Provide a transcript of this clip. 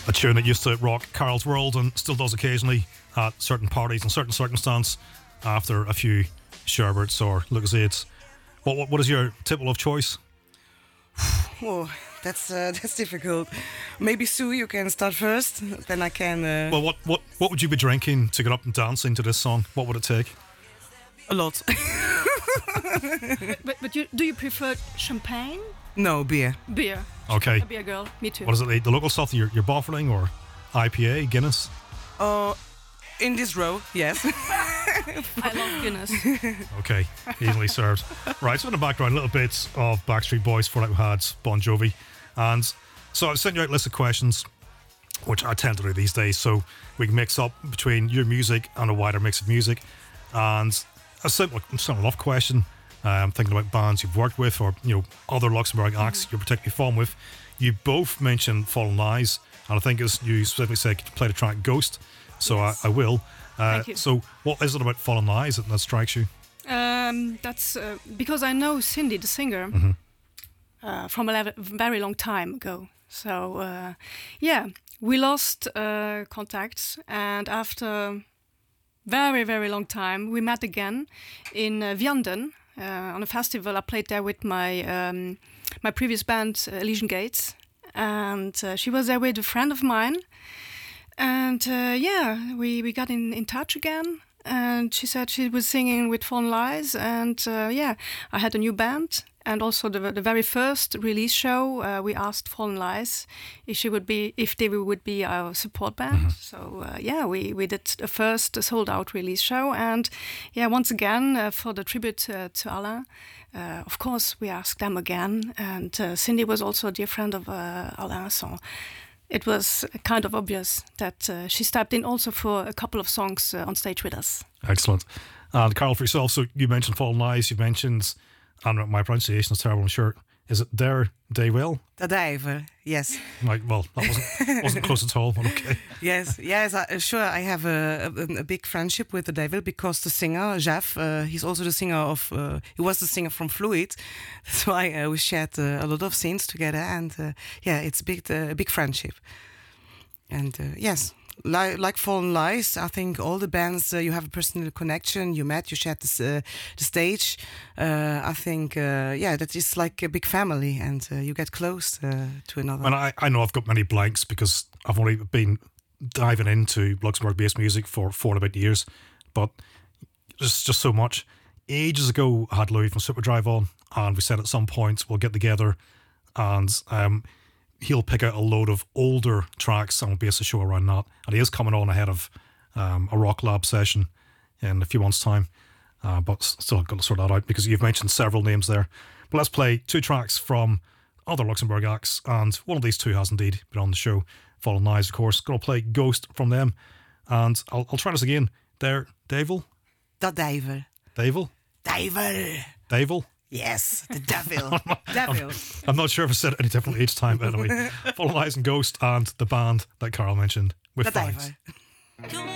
A tune that used to rock Carol's world and still does occasionally at certain parties in certain circumstance after a few Sherberts or Lucozades. What is your tipple of choice? Oh, that's difficult. Maybe Sue, you can start first, then I can... Well, what would you be drinking to get up and dancing to this song? What would it take? A lot. But do you prefer champagne? No, beer. Beer. Okay. A beer girl. Me too. What is it? The local stuff that you're bottling or IPA, Guinness? In this row, yes. I love Guinness. Okay, easily served. Right, so in the background, little bits of Backstreet Boys before that we had Bon Jovi. And so I sent you out a list of questions, which I tend to do these days, so we can mix up between your music and a wider mix of music. And a simple enough question, thinking about bands you've worked with or other Luxembourg acts you're particularly fond with. You both mentioned Fallen Lies, and I think as you specifically said, play the track Ghost, so Yes. I will. Thank you. So what is it about Fallen Lies that strikes you? That's because I know Cindy, the singer, from a very long time ago. So, we lost contacts, and after very, very long time, we met again in Vianden on a festival. I played there with my my previous band, Elysian Gates, and she was there with a friend of mine. And we got in touch again, and she said she was singing with Fallen Lies, and I had a new band, and also the very first release show, we asked Fallen Lies if they would be our support band. So we did the first sold out release show, and once again for the tribute to Alain, of course we asked them again, and Cindy was also a dear friend of Alain, so it was kind of obvious that she stepped in also for a couple of songs on stage with us. Excellent. And Carol, for yourself, so you mentioned Fallen Lies, you mentioned, and my pronunciation is terrible, I'm sure, is it Der Duivel? The Diver, yes. Well, that wasn't close at all, but okay. Yes. Sure, I have a big friendship with the Devil because the singer, Jeff, he's also the singer of, he was the singer from Fluid, so we shared a lot of scenes together, and it's a big friendship. And yes, like Fallen Lies, I think all the bands, you have a personal connection, you met, you shared the stage. I think, that is like a big family, and you get close to another. And I know I've got many blanks because I've only been diving into Luxembourg-based music for 4 and a bit years, but there's just so much. Ages ago, I had Louis from Superdrive on, and we said at some point we'll get together and he'll pick out a load of older tracks and we'll base a show around that. And he is coming on ahead of a Rock Lab session in a few months' time, but still got to sort that out because you've mentioned several names there. But let's play 2 tracks from other Luxembourg acts, and one of these 2 has indeed been on the show. Fallen Lies, of course. Going to play Ghost from them, and I'll try this again. Der Duivel? The Diver. Duivel? Diver. Duivel? Yes, the Devil. Devil. I'm not sure if I said it any differently each time, but anyway. Fallen Lies and Ghost and the band that Carl mentioned with The Flags. Diver.